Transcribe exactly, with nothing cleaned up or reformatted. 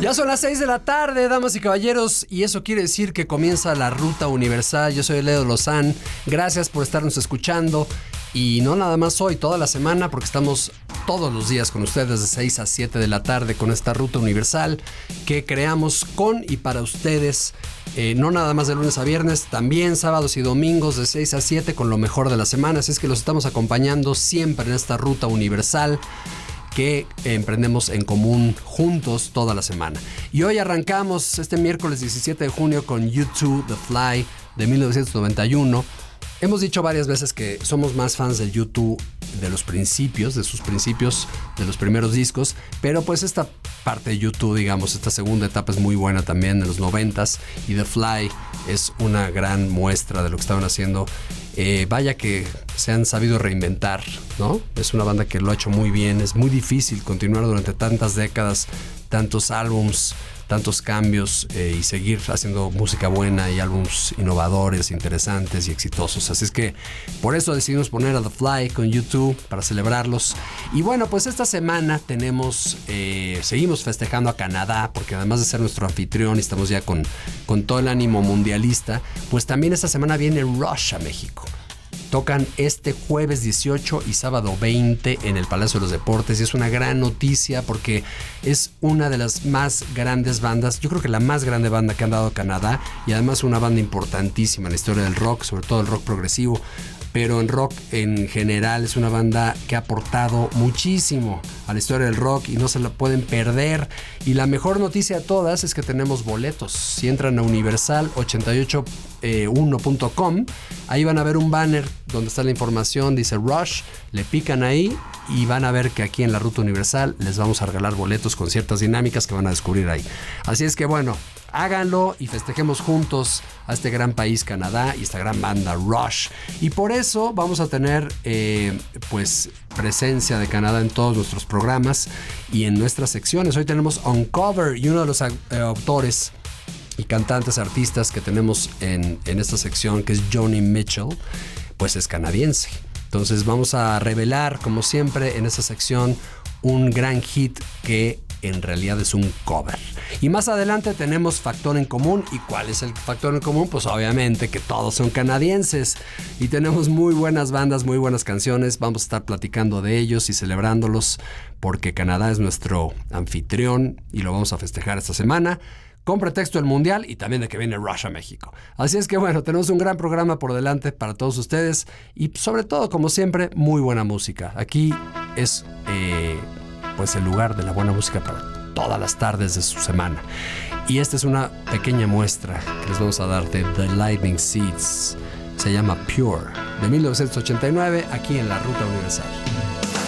Ya son las seis de la tarde, damas y caballeros, y eso quiere decir que comienza la Ruta Universal. Yo soy Leo Lozán, gracias por estarnos escuchando. Y no nada más hoy, toda la semana, porque estamos todos los días con ustedes de seis a siete de la tarde con esta Ruta Universal que creamos con y para ustedes. Eh, no nada más de lunes a viernes, también sábados y domingos de seis a siete con lo mejor de la semana. Así es que los estamos acompañando siempre en esta Ruta Universal que emprendemos en común juntos toda la semana. Y hoy arrancamos este miércoles diecisiete de junio con U dos The Fly de mil novecientos noventa y uno. Hemos dicho varias veces que somos más fans del U dos de los principios, de sus principios, de los primeros discos, pero pues esta parte de U dos, digamos, esta segunda etapa es muy buena también, de los noventas, y The Fly es una gran muestra de lo que estaban haciendo. Eh, vaya que se han sabido reinventar, ¿no? Es una banda que lo ha hecho muy bien, es muy difícil continuar durante tantas décadas, tantos álbums, tantos cambios eh, y seguir haciendo música buena y álbums innovadores, interesantes y exitosos. Así es que por eso decidimos poner a The Fly con U dos para celebrarlos. Y bueno, pues esta semana tenemos, eh, seguimos festejando a Canadá, porque además de ser nuestro anfitrión y estamos ya con, con todo el ánimo mundialista, pues también esta semana viene Rush a México. Tocan este jueves dieciocho y sábado veinte en el Palacio de los Deportes, y es una gran noticia porque es una de las más grandes bandas, yo creo que la más grande banda que han dado a Canadá, y además una banda importantísima en la historia del rock, sobre todo el rock progresivo, pero en rock en general es una banda que ha aportado muchísimo a la historia del rock y no se la pueden perder. Y la mejor noticia de todas es que tenemos boletos. Si entran a universal ochenta y ocho uno punto com, ahí van a ver un banner donde está la información, dice Rush, le pican ahí y van a ver que aquí en la Ruta Universal les vamos a regalar boletos con ciertas dinámicas que van a descubrir ahí. Así es que bueno, háganlo y festejemos juntos a este gran país Canadá y esta gran banda Rush. Y por eso vamos a tener eh, pues presencia de Canadá en todos nuestros programas y en nuestras secciones. Hoy tenemos Uncover, y uno de los eh, autores y cantantes, artistas que tenemos en, en esta sección, que es Joni Mitchell, pues es canadiense. Entonces vamos a revelar, como siempre en esta sección, un gran hit que en realidad es un cover. Y más adelante tenemos Factor en Común. ¿Y cuál es el Factor en Común? Pues obviamente que todos son canadienses y tenemos muy buenas bandas, muy buenas canciones. Vamos a estar platicando de ellos y celebrándolos porque Canadá es nuestro anfitrión y lo vamos a festejar esta semana con pretexto del Mundial y también de que viene Rush a México. Así es que bueno, tenemos un gran programa por delante para todos ustedes y sobre todo, como siempre, muy buena música. Aquí es eh, pues el lugar de la buena música para todas las tardes de su semana. Y esta es una pequeña muestra que les vamos a dar de The Lightning Seeds. Se llama Pure, de mil novecientos ochenta y nueve, aquí en la Ruta Universal.